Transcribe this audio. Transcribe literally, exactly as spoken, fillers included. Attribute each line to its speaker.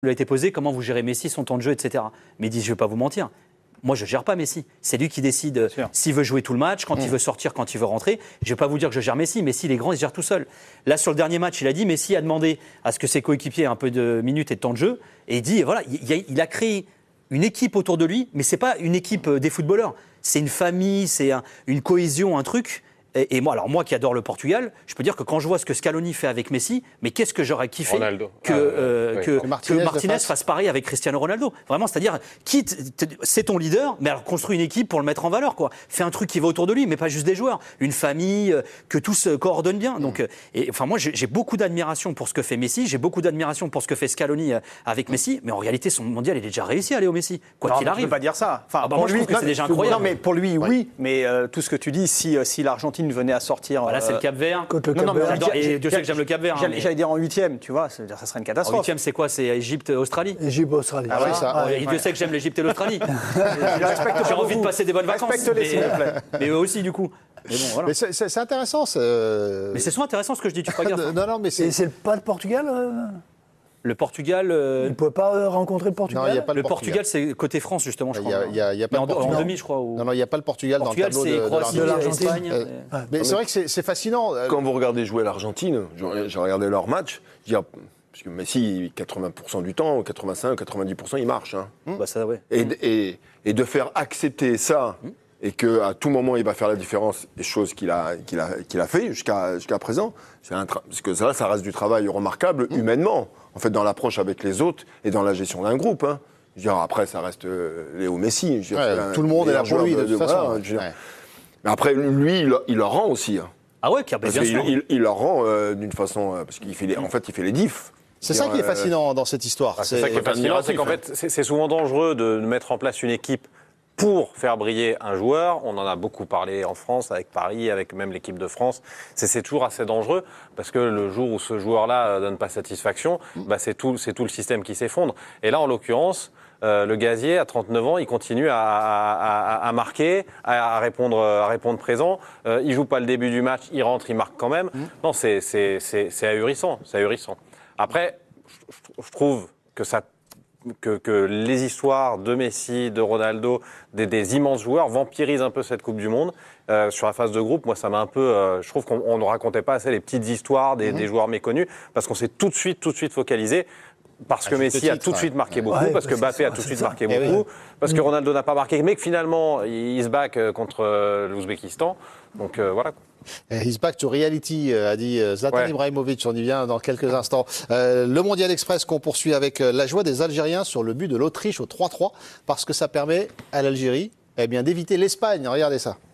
Speaker 1: lui a été posé comment vous gérez Messi, son temps de jeu, et cetera. Mais il dit, je ne vais pas vous mentir. Moi, je ne gère pas Messi. C'est lui qui décide s'il veut jouer tout le match, quand mmh. il veut sortir, quand il veut rentrer. Je ne vais pas vous dire que je gère Messi. Messi, il est grand, il se gère tout seul. Là, sur le dernier match, il a dit, Messi a demandé à ce que ses coéquipiers aient un peu de minutes et de temps de jeu. Et il dit, voilà, il a, il a créé une équipe autour de lui, mais ce n'est pas une équipe des footballeurs. C'est une famille, c'est un, une cohésion, un truc. Et, et moi, alors moi qui adore le Portugal, je peux dire que quand je vois ce que Scaloni fait avec Messi, mais qu'est-ce que j'aurais kiffé
Speaker 2: Ronaldo.
Speaker 1: que,
Speaker 2: ah,
Speaker 1: euh,
Speaker 2: oui.
Speaker 1: que,
Speaker 3: que Martinez,
Speaker 1: que Martinez fasse pareil avec Cristiano Ronaldo. Vraiment, c'est-à-dire, quitte, c'est ton leader, mais alors construis une équipe pour le mettre en valeur, quoi. Fais un truc qui va autour de lui, mais pas juste des joueurs. Une famille, euh, que tout se coordonne bien. Donc, euh, et, enfin, moi, j'ai, j'ai beaucoup d'admiration pour ce que fait Messi, j'ai beaucoup d'admiration pour ce que fait Scaloni euh, avec Messi, mais en réalité, son mondial, il est déjà réussi à aller au Messi, quoi
Speaker 4: non,
Speaker 1: qu'il arrive.
Speaker 4: Je ne peux pas dire ça. Enfin,
Speaker 1: ah bah
Speaker 4: pour
Speaker 1: moi,
Speaker 4: lui,
Speaker 1: je trouve que c'est déjà incroyable.
Speaker 4: Non, mais pour lui, oui, oui mais euh, tout ce que tu dis, si, euh, si l'Argentine venait à sortir.
Speaker 1: Voilà, c'est le Cap-Vert.
Speaker 4: Le
Speaker 1: non, non, mais
Speaker 4: Cap-Vert.
Speaker 1: et Dieu sait que j'aime le Cap-Vert.
Speaker 4: J'allais,
Speaker 1: hein, mais...
Speaker 4: j'allais dire en huitième, tu vois, ça, ça serait une catastrophe.
Speaker 1: En huitième, c'est quoi? C'est Égypte-Australie.
Speaker 5: Égypte-Australie.
Speaker 1: Ah ouais, ça. Ouais, et Dieu sait que j'aime l'Égypte et l'Australie. J'ai envie de passer des bonnes vacances.
Speaker 4: Respecte-les, s'il vous plaît.
Speaker 1: Mais eux aussi, du coup.
Speaker 3: Mais, bon, voilà. mais c'est, c'est, c'est intéressant. C'est...
Speaker 1: Mais c'est souvent intéressant ce que je dis, tu crois gaffe.
Speaker 5: Non, non, mais c'est... Et c'est pas le Portugal euh...
Speaker 1: Le Portugal. Euh...
Speaker 5: Il ne pouvait pas rencontrer le Portugal.
Speaker 3: Non, il y a pas le,
Speaker 1: le
Speaker 3: Portugal.
Speaker 1: Portugal, c'est côté France, justement, je crois.
Speaker 3: Il y a, il y a pas
Speaker 1: en, en demi, je crois. Ou...
Speaker 3: Non, non, il n'y a pas le Portugal,
Speaker 1: Portugal
Speaker 3: dans le tableau
Speaker 1: Croatie,
Speaker 3: de,
Speaker 1: de l'Argentine. Espagne,
Speaker 3: euh, mais mais c'est vrai que c'est, c'est fascinant.
Speaker 2: Quand vous regardez jouer l'Argentine, j'ai regardé leur match, je dis, parce que Messi, quatre-vingts pour cent du temps, quatre-vingt-cinq, quatre-vingt-dix pour cent, il marche. Hein.
Speaker 1: Mmh. Bah ça, ouais.
Speaker 2: et, et, et de faire accepter ça, mmh. et qu'à tout moment, il va faire la différence, des choses qu'il a, qu'il a, qu'il a fait jusqu'à, jusqu'à présent, c'est un tra- parce que ça, ça reste du travail remarquable, mmh. humainement, en fait, dans l'approche avec les autres et dans la gestion d'un groupe. Hein. Je veux dire, après, ça reste euh, Léo Messi. Je veux dire,
Speaker 3: ouais, tout le monde est là pour lui, de, de toute façon. Voilà, je veux dire. Ouais.
Speaker 2: Mais après, lui, il, il leur rend aussi. Hein.
Speaker 1: Ah ouais, bien
Speaker 2: parce
Speaker 1: sûr.
Speaker 2: Il, il, il leur rend euh, d'une façon... Euh, parce qu'il fait les, en fait, il fait les diffs.
Speaker 3: C'est ça qui est fascinant dans cette histoire.
Speaker 6: Ah, c'est, c'est ça qui est fascinant, c'est qu'en fait, c'est, c'est souvent dangereux de mettre en place une équipe pour faire briller un joueur. On en a beaucoup parlé en France, avec Paris, avec même l'équipe de France. C'est, c'est toujours assez dangereux, parce que le jour où ce joueur-là ne donne pas satisfaction, bah c'est, tout, c'est tout le système qui s'effondre. Et là, en l'occurrence, euh, le Gazier, à trente-neuf ans, il continue à, à, à, à marquer, à, à, répondre, à répondre présent. Euh, il joue pas le début du match, il rentre, il marque quand même. Mmh. Non, c'est, c'est, c'est, c'est ahurissant, c'est ahurissant. Après, je, je trouve que ça... Que, que les histoires de Messi, de Ronaldo, des, des immenses joueurs vampirisent un peu cette Coupe du Monde. Euh, sur la phase de groupe, moi, ça m'a un peu... Euh, je trouve qu'on on ne racontait pas assez les petites histoires des, mmh. des joueurs méconnus, parce qu'on s'est tout de suite, tout de suite focalisé. Parce que Messi titre, a tout de suite marqué ouais. beaucoup, ouais, parce que Mbappé a tout de suite ça. marqué et beaucoup, oui. parce que Ronaldo n'a pas marqué, mais que finalement, il se back contre l'Ouzbékistan. Donc euh, voilà.
Speaker 3: He's back to reality, a dit Zlatan ouais. Ibrahimovic. On y vient dans quelques instants. Euh, le Mondial Express qu'on poursuit avec la joie des Algériens sur le but de l'Autriche au trois trois, parce que ça permet à l'Algérie eh bien, d'éviter l'Espagne. Regardez ça.